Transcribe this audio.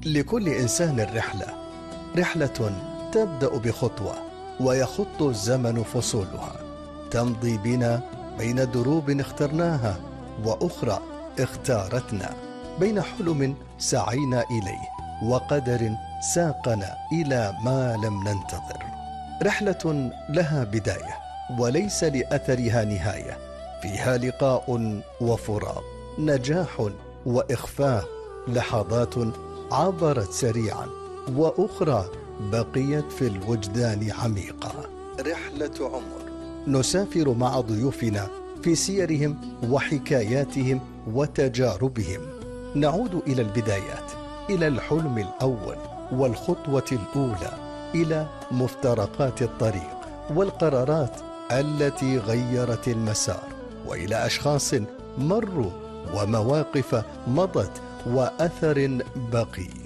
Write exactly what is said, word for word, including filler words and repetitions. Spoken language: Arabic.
لكل إنسان رحلة، رحلة تبدأ بخطوة ويخط الزمن فصولها، تمضي بنا بين دروب اخترناها وأخرى اختارتنا، بين حلم سعينا إليه وقدر ساقنا إلى ما لم ننتظر. رحلة لها بداية وليس لأثرها نهاية، فيها لقاء وفراق، نجاح وإخفاء، لحظات عبرت سريعا وأخرى بقيت في الوجدان عميقة. رحلة عمر نسافر مع ضيوفنا في سيرهم وحكاياتهم وتجاربهم، نعود إلى البدايات، إلى الحلم الأول والخطوة الأولى، إلى مفترقات الطريق والقرارات التي غيرت المسار، وإلى أشخاص مروا ومواقف مضت وأثر بقي.